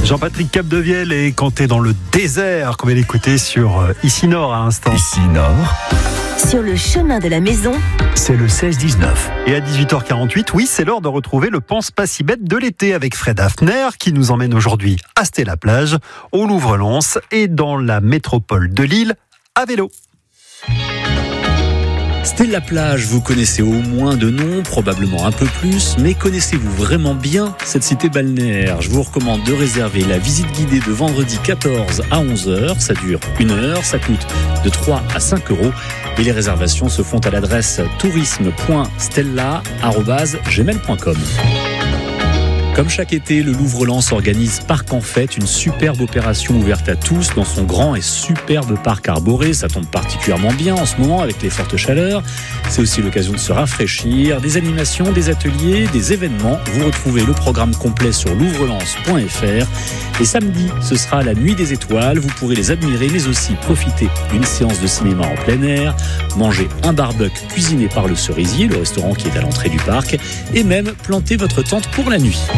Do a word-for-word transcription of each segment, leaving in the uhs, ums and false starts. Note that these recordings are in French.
Jean-Patrick Capdevielle est canté dans le désert, qu'on vient d'écouter sur Ici Nord à l'instant. Ici Nord. Sur le chemin de la maison, c'est le seize dix-neuf. Et à dix-huit heures quarante-huit, oui, c'est l'heure de retrouver le Pense pas si bête de l'été avec Fred Hafner qui nous emmène aujourd'hui à Stella-Plage, au Louvre-Lens et dans la métropole de Lille à vélo. Stella-Plage, vous connaissez au moins de nom, probablement un peu plus, mais connaissez-vous vraiment bien cette cité balnéaire ? Je vous recommande de réserver la visite guidée de vendredi quatorze à onze heures. Ça dure une heure, ça coûte de trois à cinq euros. Et les réservations se font à l'adresse tourisme point stella arobase gmail point com. Comme chaque été, le Louvre-Lens organise Parc en Fête, une superbe opération ouverte à tous dans son grand et superbe parc arboré. Ça tombe particulièrement bien en ce moment avec les fortes chaleurs. C'est aussi l'occasion de se rafraîchir. Des animations, des ateliers, des événements. Vous retrouvez le programme complet sur louvre-lens point f r. Et samedi, ce sera la nuit des étoiles. Vous pourrez les admirer, mais aussi profiter d'une séance de cinéma en plein air, manger un barbecue cuisiné par le Cerisier, le restaurant qui est à l'entrée du parc, et même planter votre tente pour la nuit.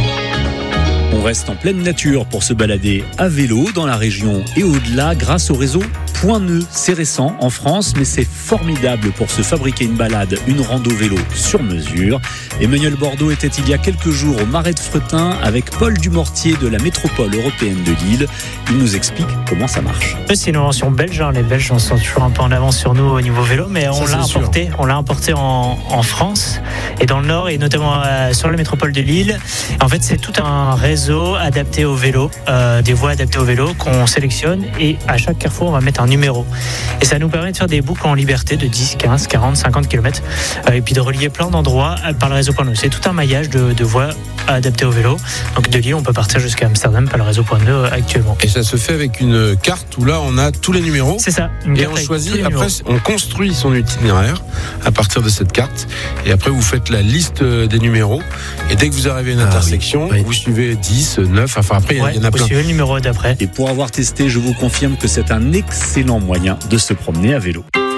On reste en pleine nature pour se balader à vélo dans la région et au-delà grâce au réseau Point Neu. C'est récent en France, mais c'est formidable pour se fabriquer une balade, une rando vélo sur mesure. Emmanuel Bordeaux était il y a quelques jours au Marais de Fretin avec Paul Dumortier de la métropole européenne de Lille. Il nous explique comment ça marche. C'est une invention belge, hein. Les Belges sont toujours un peu en avance sur nous au niveau vélo, mais on ça, l'a importé, on l'a importé en, en France et dans le Nord et notamment euh, sur la métropole de Lille. En fait, c'est tout un réseau adapté au vélo, euh, des voies adaptées au vélo qu'on sélectionne et à chaque carrefour on va mettre un numéro. Et ça nous permet de faire des boucles en liberté de dix, quinze, quarante, cinquante kilomètres euh, et puis de relier plein d'endroits par le réseau Point Neu. C'est tout un maillage de, de voies adaptées au vélo. Donc de Lille, on peut partir jusqu'à Amsterdam par le réseau Point Neu actuellement. Et ça se fait avec une carte où là on a tous les numéros. C'est ça. Une et carte on choisit, après numéros. On construit son itinéraire à partir de cette carte. Et après vous faites la liste des numéros. Et dès que vous arrivez à une ah, intersection, oui. Oui. vous suivez dix, neuf, enfin après il ouais, y en a vous plein. Vous suivez le numéro d'après. Et pour avoir testé, je vous confirme que c'est un excellent moyen de se promener à vélo.